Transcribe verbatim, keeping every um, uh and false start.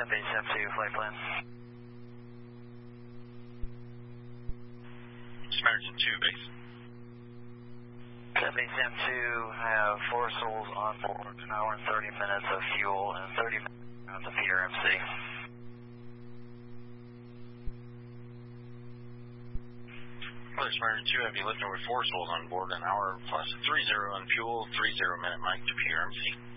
base M two, flight plan. Samaritan two, base. Base M two, have four souls on board, an hour and thirty minutes of fuel, and thirty minutes of P R M C. Weather Samaritan two, heavy lifting with four souls on board, an hour plus three zero on fuel, three zero minute mic to P R M C.